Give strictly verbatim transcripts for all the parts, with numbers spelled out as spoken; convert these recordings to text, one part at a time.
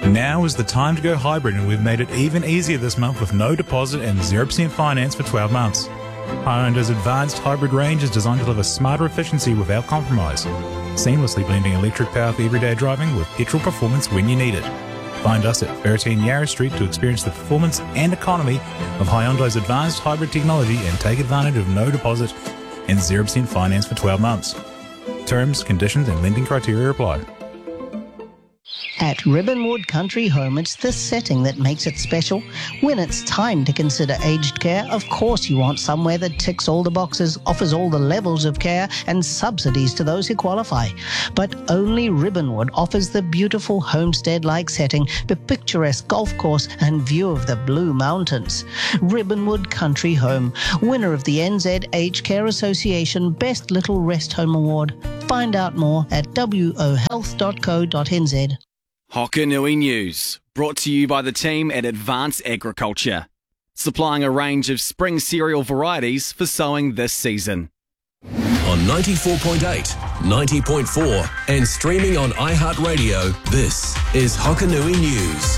Now is the time to go hybrid, and we've made it even easier this month with no deposit and zero percent finance for twelve months. Hyundai's advanced hybrid range is designed to deliver smarter efficiency without compromise, seamlessly blending electric power for everyday driving with petrol performance when you need it. Find us at thirteen Yarra Street to experience the performance and economy of Hyundai's advanced hybrid technology and take advantage of no deposit and zero percent finance for twelve months. Terms, conditions and lending criteria apply. At Ribbonwood Country Home, it's this setting that makes it special. When it's time to consider aged care, of course you want somewhere that ticks all the boxes, offers all the levels of care and subsidies to those who qualify. But only Ribbonwood offers the beautiful homestead-like setting, the picturesque golf course and view of the Blue Mountains. Ribbonwood Country Home, winner of the N Z Aged Care Association Best Little Rest Home Award. Find out more at w o health dot co dot n z. Hokanui News, brought to you by the team at Advanced Agriculture, supplying a range of spring cereal varieties for sowing this season. On ninety-four point eight, ninety point four and streaming on iHeartRadio, this is Hokanui News.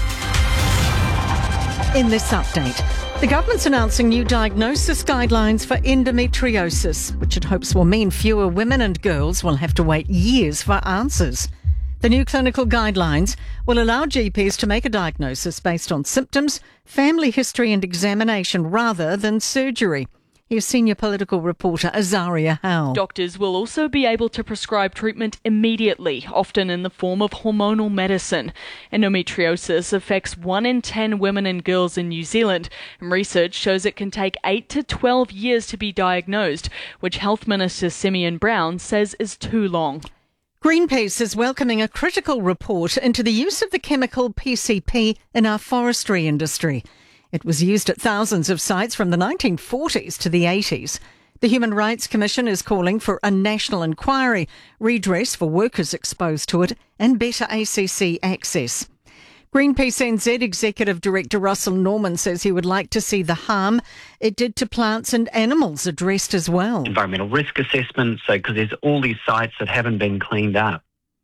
In this update, the government's announcing new diagnosis guidelines for endometriosis, which it hopes will mean fewer women and girls will have to wait years for answers. The new clinical guidelines will allow G Ps to make a diagnosis based on symptoms, family history and examination rather than surgery. Here's senior political reporter Azaria Howe. Doctors will also be able to prescribe treatment immediately, often in the form of hormonal medicine. Endometriosis affects one in ten women and girls in New Zealand, and research shows it can take eight to twelve years to be diagnosed, which Health Minister Simeon Brown says is too long. Greenpeace is welcoming a critical report into the use of the chemical P C P in our forestry industry. It was used at thousands of sites from the nineteen forties to the eighties. The Human Rights Commission is calling for a national inquiry, redress for workers exposed to it, and better A C C access. Greenpeace N Z Executive Director Russell Norman says he would like to see the harm it did to plants and animals addressed as well. Environmental risk assessments, so because there's all these sites that haven't been cleaned up.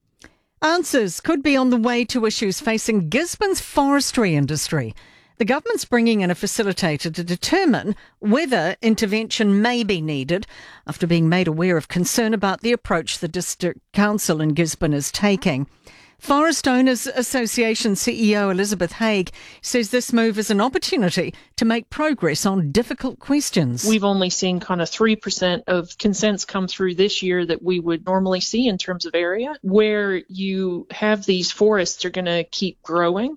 Answers could be on the way to issues facing Gisborne's forestry industry. The government's bringing in a facilitator to determine whether intervention may be needed after being made aware of concern about the approach the District Council in Gisborne is taking. Forest Owners Association C E O Elizabeth Haig says this move is an opportunity to make progress on difficult questions. We've only seen kind of three percent of consents come through this year that we would normally see in terms of area. Where you have these forests are going to keep growing.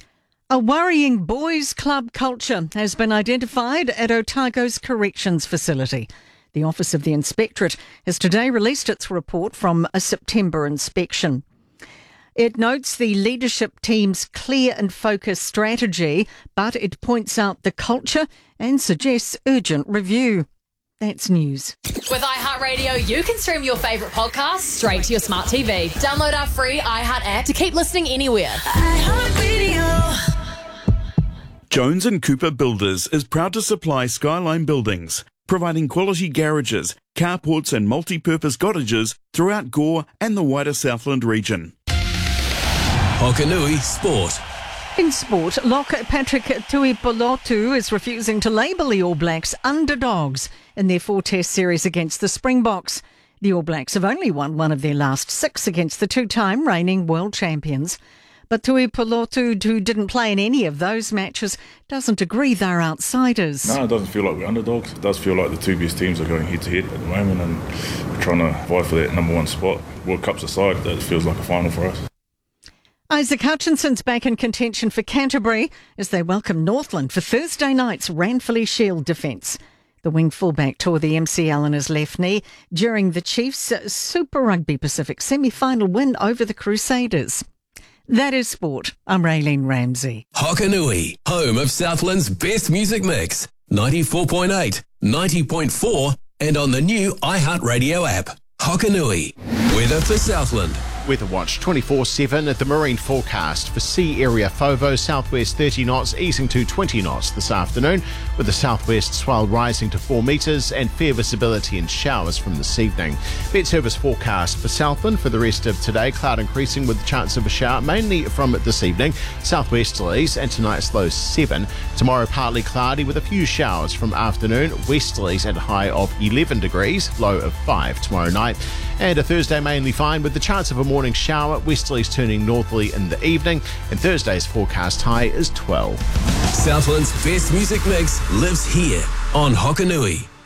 A worrying boys' club culture has been identified at Otago's corrections facility. The Office of the Inspectorate has today released its report from a September inspection. It notes the leadership team's clear and focused strategy, but it points out the culture and suggests urgent review. That's news. With iHeartRadio, you can stream your favourite podcasts straight to your smart T V. Download our free iHeart app to keep listening anywhere. iHeartRadio. Jones and Cooper Builders is proud to supply Skyline Buildings, providing quality garages, carports and multi-purpose cottages throughout Gore and the wider Southland region. Hokanui Sport. In sport, lock Patrick Tuipolotu is refusing to label the All Blacks underdogs in their four-test series against the Springboks. The All Blacks have only won one of their last six against the two-time reigning world champions. But Tuipolotu, who didn't play in any of those matches, doesn't agree they're outsiders. No, it doesn't feel like we're underdogs. It does feel like the two best teams are going head-to-head at the moment and we're trying to vie for that number one spot. World Cup's aside, that feels like a final for us. Isaac Hutchinson's back in contention for Canterbury as they welcome Northland for Thursday night's Ranfurly Shield defence. The wing fullback tore the M C L in his left knee during the Chiefs' Super Rugby Pacific semi-final win over the Crusaders. That is sport. I'm Raylene Ramsey. Hokanui, home of Southland's best music mix. ninety-four point eight, ninety point four and on the new iHeartRadio app. Hokanui, weather for Southland. Weather Watch twenty-four seven at the marine forecast. For sea area FOVO, southwest thirty knots, easing to twenty knots this afternoon, with the southwest swell rising to four metres and fair visibility and showers from this evening. Met Service forecast for Southland for the rest of today, cloud increasing with the chance of a shower, mainly from this evening, southwesterlies, and tonight's low seven. Tomorrow partly cloudy with a few showers from afternoon, westerlies at a high of eleven degrees, low of five tomorrow night. And a Thursday mainly fine with the chance of a morning shower, westerlies turning northerly in the evening, and Thursday's forecast high is twelve. Southland's best music mix lives here on Hokanui.